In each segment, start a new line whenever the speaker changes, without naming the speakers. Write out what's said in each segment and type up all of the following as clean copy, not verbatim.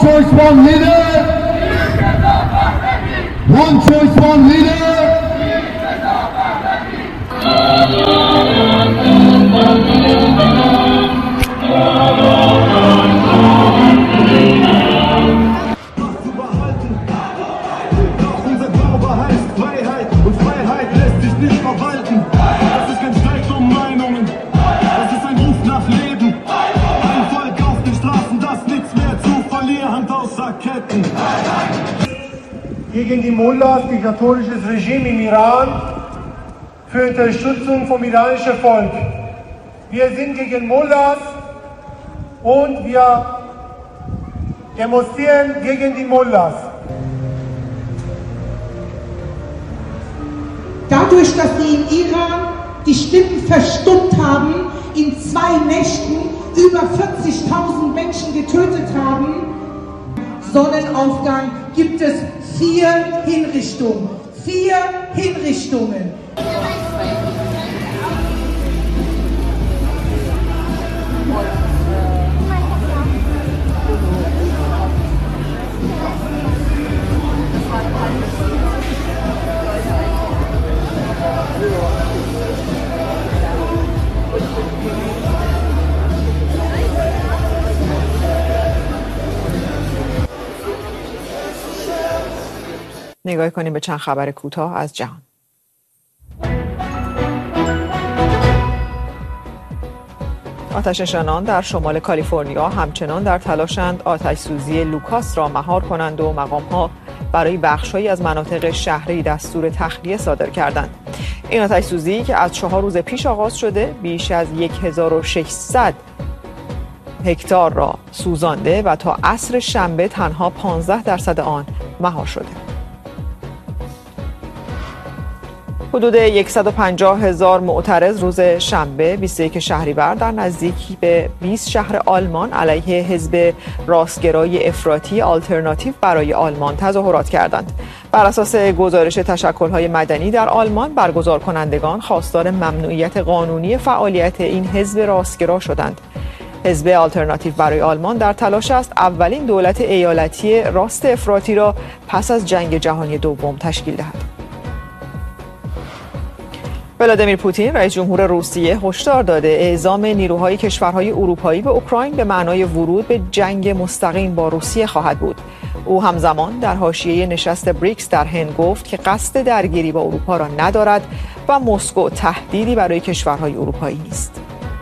choice, one leader. One choice, one leader.
Gegen die Mullahs, diktatorisches Regime im Iran, für Unterstützung vom iranischen Volk. Wir sind gegen Mullahs und wir demonstrieren gegen die Mullahs.
Dadurch, dass sie im Iran die Stimmen verstummt haben, in 2 Nächten über 40.000 Menschen getötet haben, Sonnenaufgang gibt es 4 Hinrichtungen. 4 Hinrichtungen.
نگاه کنیم به چند خبر کوتاه از جهان. آتش‌نشانان در شمال کالیفرنیا همچنان در تلاشند آتش‌سوزی لوکاس را مهار کنند و مقام‌ها برای بخش‌هایی از مناطق شهری دستور تخلیه صادر کردند. این آتش‌سوزی که از 4 روز پیش آغاز شده بیش از 1600 هکتار را سوزانده و تا عصر شنبه تنها 15% آن مهار شده. حدود 150,000 معترض روز شنبه 21 شهریور در نزدیکی به 20 شهر آلمان علیه حزب راستگرای افراطی آلترناتیو برای آلمان تظاهرات کردند. بر اساس گزارش تشکل‌های مدنی در آلمان، برگزار کنندگان خواستار ممنوعیت قانونی فعالیت این حزب راستگرا شدند. حزب آلترناتیو برای آلمان در تلاش است اولین دولت ایالتی راست افراطی را پس از جنگ جهانی دوم تشکیل دهد. ولادیمیر پوتین رئیس جمهور روسیه هشدار داده اعزام نیروهای کشورهای اروپایی به اوکراین به معنای ورود به جنگ مستقیم با روسیه خواهد بود. او همزمان در حاشیه نشست بریکس در هند گفت که قصد درگیری با اروپا را ندارد و مسکو تهدیدی برای کشورهای اروپایی نیست.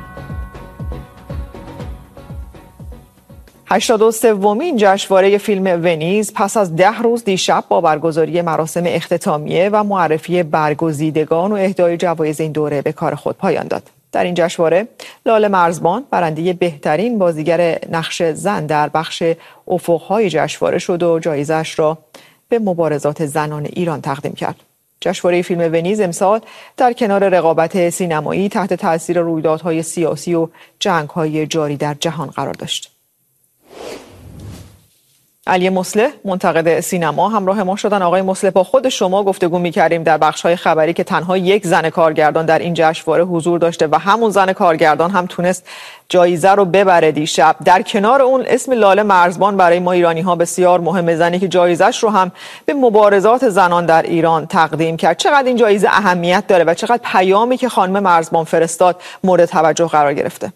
83مین جشنواره فیلم ونیز پس از 10 روز دیشب با برگزاری مراسم اختتامیه و معرفی برگزیدگان و اهدای جوایز این دوره به کار خود پایان داد. در این جشنواره لاله مرزبان برنده بهترین بازیگر نقش زن در بخش افق‌های جشنواره شد و جایزه‌اش را به مبارزات زنان ایران تقدیم کرد. جشنواره فیلم ونیز امسال در کنار رقابت سینمایی تحت تاثیر رویدادهای سیاسی و جنگ‌های جاری در جهان قرار داشت. علی مصلح منتقد سینما همراه ما شدن. آقای مصلح، با خود شما گفتگو می‌کردیم در بخش‌های خبری که تنها یک زن کارگردان در این جشنواره حضور داشته و همون زن کارگردان هم تونست جایزه رو ببره دیشب. در کنار اون اسم لاله مرزبان برای ما ایرانی‌ها بسیار مهمه، زنی که جایزه‌اش رو هم به مبارزات زنان در ایران تقدیم کرد. چقدر این جایزه اهمیت داره و چقدر پیامی که خانم مرزبان فرستاد مورد توجه قرار گرفته؟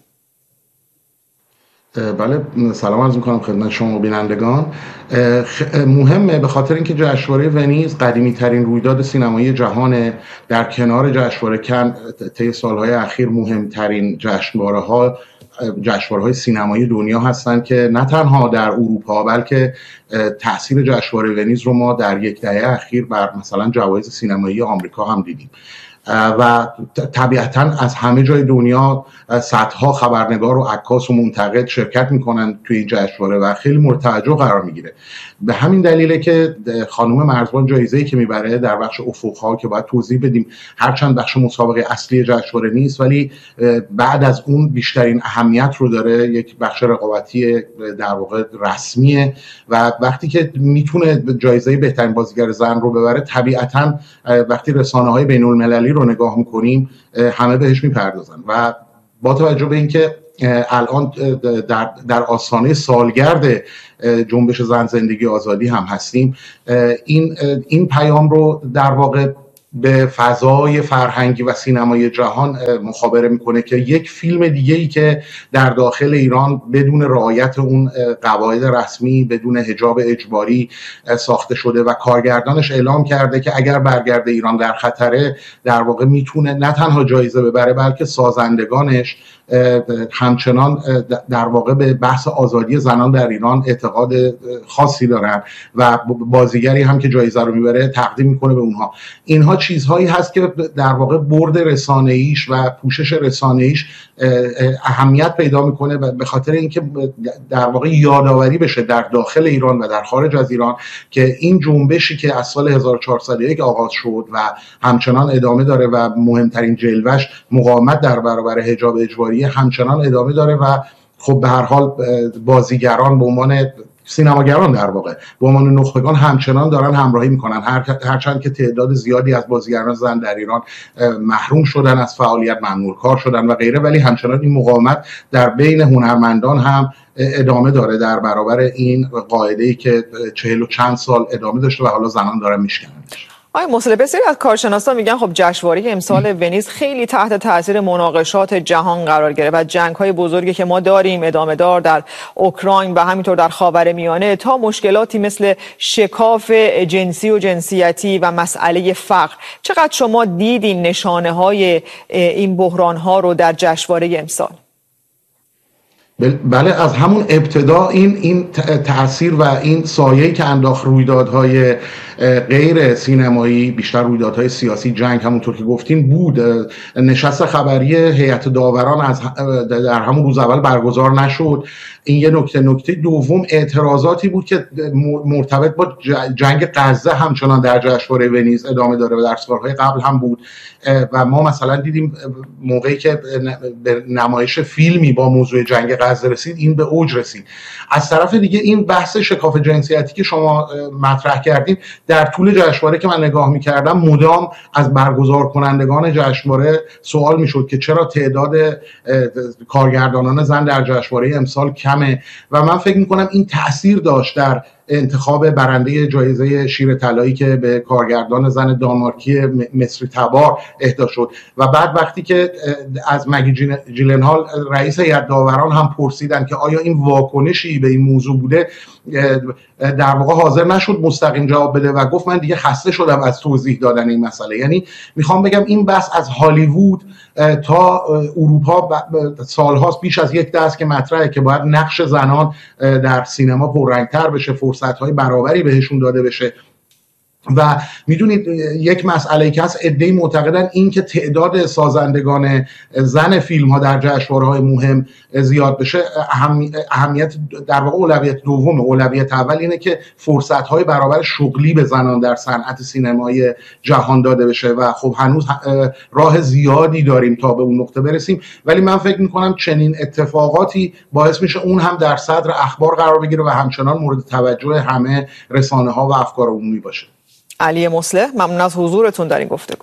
بله، سلام عرض می‌کنم خدمت شما بینندگان. مهمه به خاطر اینکه جشنواره ونیز قدیمی ترین رویداد سینمایی جهان، در کنار جشنواره کن طی سالهای اخیر مهمترین جشنواره‌های سینمایی دنیا هستند که نه تنها در اروپا بلکه تاثیر جشنواره ونیز رو ما در یک دهه اخیر بر مثلا جوایز سینمایی آمریکا هم دیدیم و طبیعتاً از همه جای دنیا صدها خبرنگار و عکاس و منتقد شرکت میکنن توی این جشنواره و خیلی مورد توجه قرار میگیره. به همین دلیله که خانم مرزبان جایزه‌ای که میبره در بخش افق‌ها که باید توضیح بدیم هرچند بخش مسابقه اصلی جشنواره نیست ولی بعد از اون بیشترین اهمیت رو داره، یک بخش رقابتی در واقع رسمیه و وقتی که میتونه جایزه بهترین بازیگر زن رو ببره طبیعتاً وقتی رسانه‌های بین‌المللی رو نگاه میکنیم همه بهش میپردازن و با توجه به اینکه الان در آستانه سالگرد جنبش زن زندگی آزادی هم هستیم، این پیام رو در واقع به فضای فرهنگی و سینمای جهان مخابره میکنه که یک فیلم دیگه‌ای که در داخل ایران بدون رعایت اون قواعد رسمی، بدون حجاب اجباری ساخته شده و کارگردانش اعلام کرده که اگر برگرده ایران در خطره، در واقع میتونه نه تنها جایزه ببره بلکه سازندگانش همچنان در واقع به بحث آزادی زنان در ایران اعتقاد خاصی دارن و بازیگری هم که جایزه رو میبره تقدیم میکنه به اونها. اینها چیزهایی هست که در واقع برد رسانه‌ایش و پوشش رسانه‌ایش اهمیت پیدا میکنه به خاطر اینکه در واقع یادآوری بشه در داخل ایران و در خارج از ایران که این جنبشی که از سال 1401 آغاز شد و همچنان ادامه داره و مهمترین جلوه‌اش مقاومت در برابر حجاب اجباری همچنان ادامه داره و خب به هر حال بازیگران به عنوان سینماگران در واقع به عنوان نخبگان همچنان دارن همراهی میکنن، هرچند که تعداد زیادی از بازیگران زن در ایران محروم شدن از فعالیت، ممنوع کار شدن و غیره، ولی همچنان این مقاومت در بین هنرمندان هم ادامه داره در برابر این قاعده‌ای که 40 و چند سال ادامه داشته و حالا زنان دارن میشکننش.
آقای مصلح، بسیاری از کارشناسان میگن خب جشنواره امسال ونیز خیلی تحت تاثیر مناقشات جهان قرار گرفت و جنگ‌های بزرگی که ما داریم ادامه دار در اوکراین و همینطور در خاورمیانه تا مشکلاتی مثل شکاف جنسی و جنسیتی و مسئله فقر. چقدر شما دیدین نشانه‌های این بحران‌ها رو در جشنواره امسال؟
بله، از همون ابتدا این تأثیر و این سایه‌ای که انداخت رویدادهای غیر سینمایی، بیشتر رویدادهای سیاسی، جنگ همونطور که گفتین بود. نشست خبری هیئت داوران در همون روز اول برگزار نشد. این یه نکته دوم اعتراضاتی بود که مرتبط با جنگ غزه همچنان در جشنواره ونیز ادامه داره و در سالهای قبل هم بود و ما مثلا دیدیم موقعی که به نمایش فیلمی با موضوع جنگ غزه رسید این به اوج رسید. از طرف دیگه این بحث شکاف جنسیتی که شما مطرح کردین در طول جشنواره که من نگاه می‌کردم مدام از برگزار کنندگان جشنواره سوال می‌شد که چرا تعداد کارگردانان زن در جشنواره امسال کمه و من فکر می‌کنم این تأثیر داشت در انتخاب برنده جایزه شیر طلایی که به کارگردان زن دانمارکی مصری تبار اهدا شد و بعد وقتی که از مگی جیلنهال رئیس هیئت داوران هم پرسیدن که آیا این واکنشی به این موضوع بوده، در واقع حاضر نشد مستقیم جواب بده و گفت من دیگه خسته شدم از توضیح دادن این مسئله. یعنی میخوام بگم این بحث از هالیوود تا اروپا سالهاست، بیش از یک دست که مطرحه که باید نقش زنان در سینما پررنگتر بشه، فرصت‌های برابری بهشون داده بشه و میدونید یک مسئله که هست، عده‌ای معتقدن این که تعداد سازندگان زن فیلم ها در جشنواره‌های مهم زیاد بشه اهمیت در واقع اولویت دومه. اولویت اول اینه که فرصت‌های برابر شغلی به زنان در صنعت سینمای جهان داده بشه و خب هنوز راه زیادی داریم تا به اون نقطه برسیم، ولی من فکر می‌کنم چنین اتفاقاتی باعث میشه اون هم در صدر اخبار قرار بگیره و همچنان مورد توجه همه رسانه‌ها و افکار عمومی باشه.
علی مصلح، ممنون از حضورتون در این گفتگو.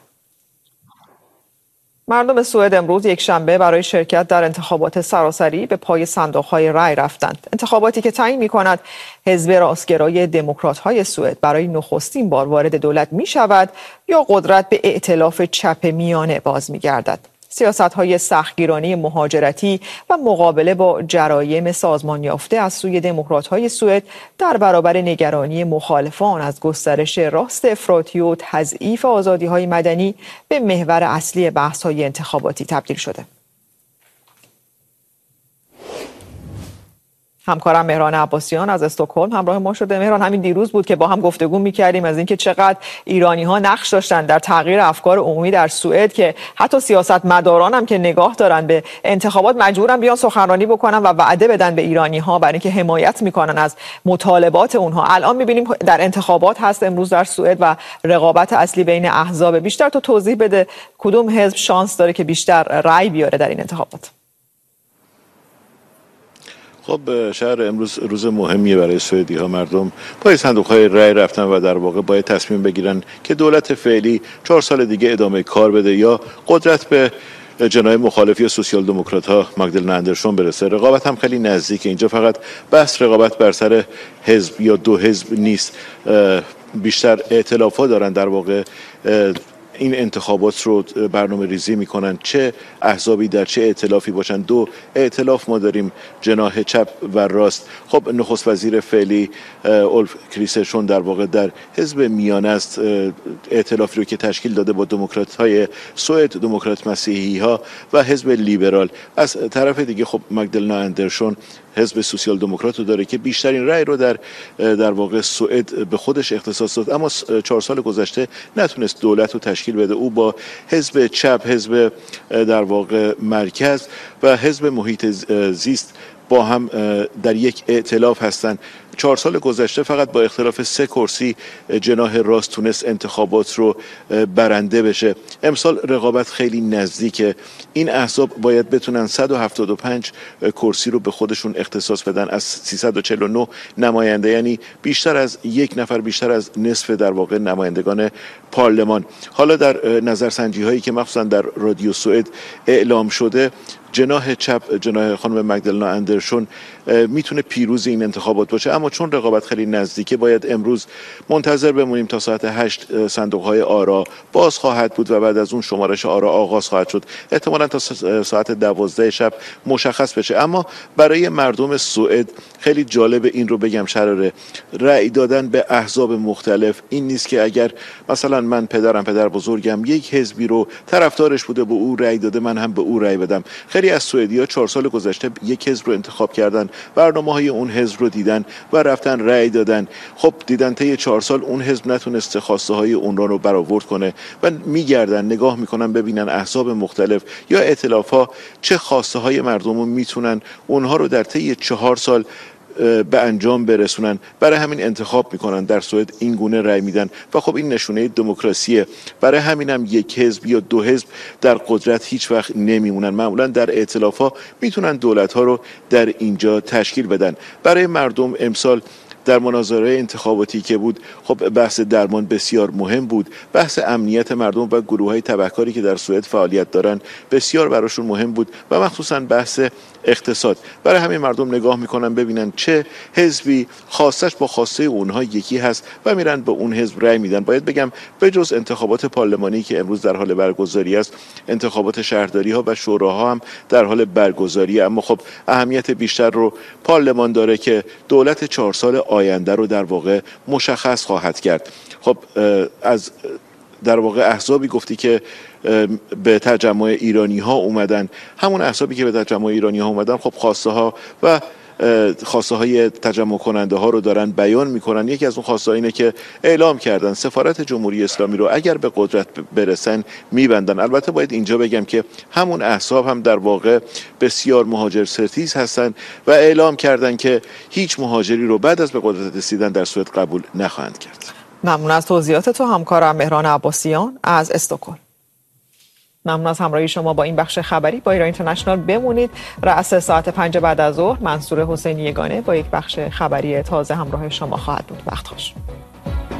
مردم سوئد امروز یک شنبه برای شرکت در انتخابات سراسری به پای صندوق‌های رای رفتند. انتخاباتی که تعیین می‌کند حزب راستگرای دموکرات‌های سوئد برای نخستین بار وارد دولت می‌شود یا قدرت به ائتلاف چپ میانه باز می‌گردد. سیاست‌های سختگیرانه مهاجرتی و مقابله با جرایم سازمان یافته از سوی دموکرات‌های سوئد در برابر نگرانی مخالفان از گسترش راست افراطی و تضعیف آزادی‌های مدنی به محور اصلی بحث‌های انتخاباتی تبدیل شده. همکارم مهران عباسیان از استکهلم همراه ما شده. مهران، همین دیروز بود که با هم گفتگو می‌کردیم از اینکه چقدر ایرانی‌ها نقش داشتن در تغییر افکار عمومی در سوئد که حتی سیاستمداران هم که نگاه دارن به انتخابات مجبورن بیان سخنرانی بکنن و وعده بدن به ایرانی‌ها برای اینکه حمایت می‌کنن از مطالبات اونها. الان می‌بینیم در انتخابات هست امروز در سوئد و رقابت اصلی بین احزاب. بیشتر تو توضیح بده کدوم حزب شانس داره که بیشتر رأی بیاره در این انتخابات؟
خب شهر امروز روز مهمیه برای سوئدی ها. مردم پای صندوق های رای رفتن و در واقع باید تصمیم بگیرن که دولت فعلی 4 سال دیگه ادامه کار بده یا قدرت به جناح مخالفی سوسیال دموکرات ها ماگدالنا اندرسون برسه. رقابت هم خیلی نزدیکه. اینجا فقط بحث رقابت بر سر حزب یا دو حزب نیست، بیشتر ائتلاف‌ها دارن در واقع این انتخابات رو برنامه ریزی میکنن، چه احزابی در چه ائتلافی باشن. دو ائتلاف ما داریم، جناح چپ و راست. خب نخست وزیر فعلی اولف کریسترسون در واقع در حزب میانه است، ائتلافی رو که تشکیل داده با دموکرات‌های سوئد، دموکرات مسیحی ها و حزب لیبرال. از طرف دیگه خب ماگدالنا اندرسون حزب سوسیال دموکرات رو داره که بیشترین رأی رو در واقع سوئد به خودش اختصاص داد، اما 4 سال گذشته نتونست دولت رو تشکیل بده. او با حزب چپ، حزب در واقع مرکز و حزب محیط زیست با هم در یک ائتلاف هستند. 4 سال گذشته فقط با اختلاف 3 کرسی جناح راست تونست انتخابات رو برنده بشه. امسال رقابت خیلی نزدیکه. این احزاب باید بتونن 175 کرسی رو به خودشون اختصاص بدن از 349 نماینده، یعنی بیشتر از یک نفر، بیشتر از نصف در واقع نمایندگان پارلمان. حالا در نظرسنجی هایی که مخصوصا در رادیو سوئد اعلام شده، جناح چپ، جناح خانم ماگدالنا اندرسون میتونه پیروز این انتخابات باشه، اما چون رقابت خیلی نزدیکه باید امروز منتظر بمونیم تا ساعت 8 صندوق‌های آرا باز خواهد بود و بعد از اون شمارش آرا آغاز خواهد شد. احتمالاً تا ساعت 12 شب مشخص بشه. اما برای مردم سوئد خیلی جالب این رو بگم، شراره رأی دادن به احزاب مختلف این نیست که اگر مثلا من پدرم، پدر بزرگم یک حزبی رو طرفدارش بوده، به او رأی داده، من هم به او رأی بدم. خیلی از سوئدی‌ها 4 سال گذشته یک حزب رو انتخاب کردن، برنامه‌های اون حزب رو دیدن و رفتن رأی دادن. خب دیدن طی 4 سال اون حزب نتونسته خواسته‌های اون رو برآورد کنه و میگردن نگاه میکنن ببینن احزاب مختلف یا ائتلاف‌ها چه خواسته‌های مردم رو میتونن اونها رو در طی 4 سال به انجام برسونن. برای همین انتخاب میکنن، در سوئد این گونه رأی میدن و خب این نشونه دموکراسیه. برای همین هم یک حزب یا دو حزب در قدرت هیچ وقت نمیمونن. معمولا در ائتلاف‌ها میتونن دولت‌ها رو در اینجا تشکیل بدن. برای مردم امسال در مناظره انتخاباتی که بود، خب بحث درمان بسیار مهم بود. بحث امنیت مردم و گروه‌های تبهکاری که در سوئد فعالیت دارن بسیار براشون مهم بود و مخصوصا بحث اقتصاد. برای همین مردم نگاه میکنن ببینن چه حزبی خواستش با خواسته اونها یکی هست و میرن به اون حزب رأی میدن. باید بگم به جز انتخابات پارلمانی که امروز در حال برگزاری است، انتخابات شهرداری ها و شوراها هم در حال برگزاری، اما خب اهمیت بیشتر رو پارلمان داره که دولت 4 سال آینده رو در واقع مشخص خواهد کرد. خب از در واقع احزابی گفتی که به تجمع ایرانی ها اومدن، همون احزابی که به تجمع ایرانی ها اومدن خب خواسته ها و خواسته های تجمع کننده ها رو دارن بیان میکنن. یکی از اون خواسته اینه که اعلام کردن سفارت جمهوری اسلامی رو اگر به قدرت برسن میبندن. البته باید اینجا بگم که همون احزاب هم در واقع بسیار مهاجر ستیز هستن و اعلام کردن که هیچ مهاجری رو بعد از به قدرت رسیدن در سوئد قبول نخواهند کرد.
ممنون از توضیحات تو همکارم مهران عباسیان از استکهلم. ممنون از همراهی شما با این بخش خبری با ایران اینترنشنال. بمونید. رأس ساعت 5 بعد از ظهر منصور حسینی یگانه با یک بخش خبری تازه همراه شما خواهد بود. وقت خوش.